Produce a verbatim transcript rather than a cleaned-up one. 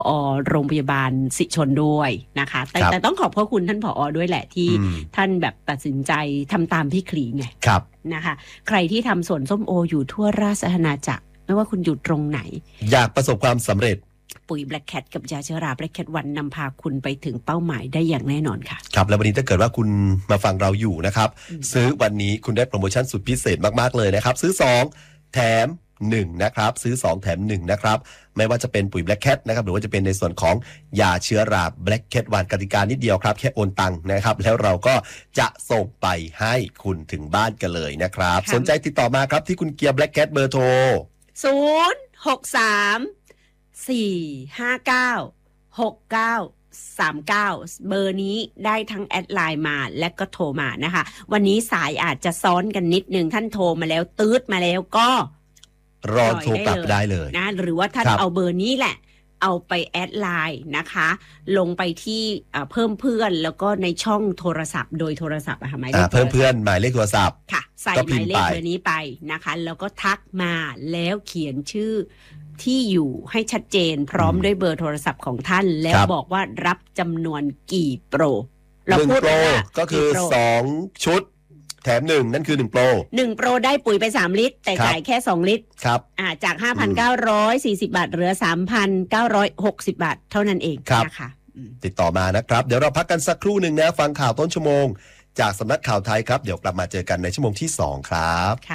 อโรงพยาบาลศิชนด้วยนะคะแต่แต่ต้องขอบพระคุณท่านผอด้วยแหละที่ท่านแบบตัดสินใจทำตามพี่ขลีไงนะคะใครที่ทำสวนส้มโออยู่ทั่วราชอาณาจักรไม่ว่าคุณอยู่ตรงไหนอยากประสบความสำเร็จปุ๋ย Black Cat กับยาเชื้อรา Black Cat วันนำพาคุณไปถึงเป้าหมายได้อย่างแน่นอนค่ะครับแล้ววันนี้ถ้าเกิดว่าคุณมาฟังเราอยู่นะครับซื้อวันนี้คุณได้โปรโมชั่นสุดพิเศษมากๆเลยนะครับซื้อสองแถมหนึ่งนะครับซื้อสองแถมหนึ่งนะครับไม่ว่าจะเป็นปุ๋ย Black Cat นะครับหรือว่าจะเป็นในส่วนของยาเชื้อรา Black Cat วันกติกานิดเดียวครับแค่โอนตังค์นะครับแล้วเราก็จะส่งไปให้คุณถึงบ้านกันเลยนะครับสนใจติดต่อมาครับที่คุณเกียร์ Black Cat เบอร์โทรศูนย์ หก สาม สี่ ห้า เก้า หก เก้า สาม เก้าเบอร์นี้ได้ทั้งแอดไลน์มาและก็โทรมานะคะวันนี้สายอาจจะซ้อนกันนิดนึงท่านโทรมาแล้วตืดมาแล้วก็รอโทรกลับได้เลยนะหรือว่าท่านเอาเบอร์นี้แหละเอาไปแอดไลน์นะคะลงไปที่เพิ่มเพื่อนแล้วก็ในช่องโทรศัพท์โดยโทรศัพท์อะหมายเลขเพิ่มเพื่อนหมายเลขโทรศัพท์ค่ะใส่หมายเลขเบอร์นี้ไปนะคะแล้วก็ทักมาแล้วเขียนชื่อที่อยู่ให้ชัดเจนพร้อมด้วยเบอร์โทรศัพท์ของท่านแล้วบอกว่ารับจำนวนกี่โปรเราพูดว่าก็คือสองชุดแถมหนึ่งนั่นคือหนึ่งโปรหนึ่งโปรได้ปุ๋ยไปสามลิตรแต่จ่ายแค่สองลิตรครับอ่าจาก ห้าพันเก้าร้อยสี่สิบ บาทเหลือ สามพันเก้าร้อยหกสิบ บาทเท่านั้นเองนะคะติดต่อมานะครับเดี๋ยวเราพักกันสักครู่หนึ่งนะฟังข่าวต้นชั่วโมงจากสำนักข่าวไทยครับเดี๋ยวกลับมาเจอกันในชั่วโมงที่สองครับ